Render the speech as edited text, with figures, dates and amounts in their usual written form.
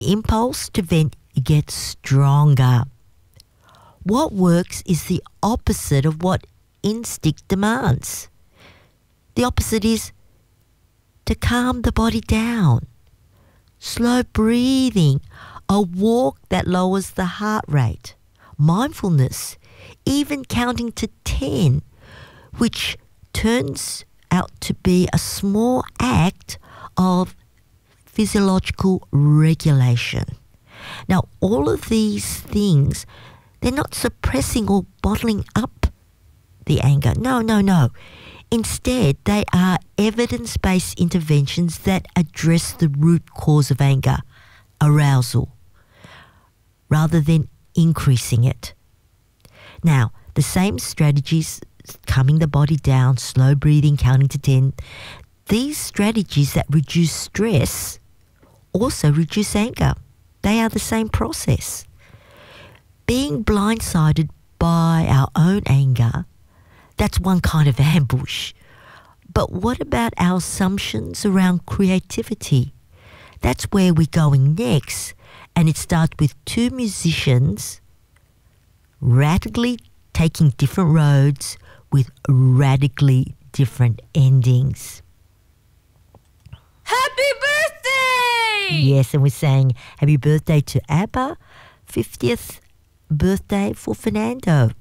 impulse to vent gets stronger. What works is the opposite of what instinct demands. The opposite is to calm the body down. Slow breathing, a walk that lowers the heart rate, mindfulness, even counting to 10, which turns out to be a small act of physiological regulation. Now, all of these things, they're not suppressing or bottling up the anger. No. Instead, they are evidence-based interventions that address the root cause of anger, arousal, rather than increasing it. Now, the same strategies, calming the body down, slow breathing, counting to 10, these strategies that reduce stress also reduce anger. They are the same process. Being blindsided by our own anger, that's one kind of ambush. But what about our assumptions around creativity? That's where we're going next. And it starts with two musicians radically taking different roads with radically different endings. Happy birthday! Yes, and we're saying happy birthday to ABBA, 50th birthday for Fernando.